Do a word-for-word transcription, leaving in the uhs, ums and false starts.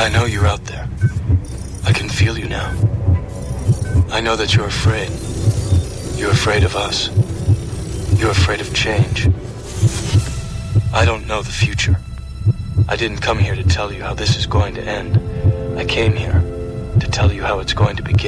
I know you're out there. I can feel you now. I know that you're afraid. You're afraid of us. You're afraid of change. I don't know the future. I didn't come here to tell you how this is going to end. I came here to tell you how it's going to begin.